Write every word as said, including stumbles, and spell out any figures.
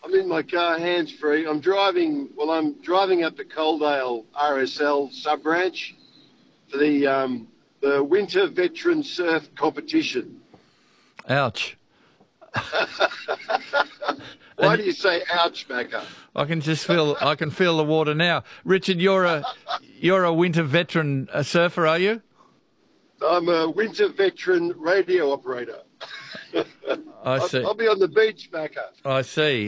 I'm in my car, hands free. I'm driving. Well, I'm driving up to Coaldale R S L sub branch for the um, the Winter Veteran Surf Competition. Ouch. Why And do you say ouch, Macca? I can just feel I can feel the water now. Richard, you're a you're a winter veteran uh, surfer, are you? I'm a winter veteran radio operator. I see. I'll, I'll be on the beach, Macca. I see.